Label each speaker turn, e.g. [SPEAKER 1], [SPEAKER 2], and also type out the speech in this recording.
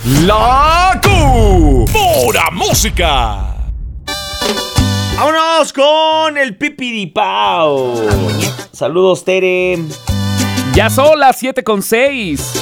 [SPEAKER 1] La Pura Música.
[SPEAKER 2] ¡Vámonos con el Pipiripao! Saludos, Tere.
[SPEAKER 1] Ya son las 7:06.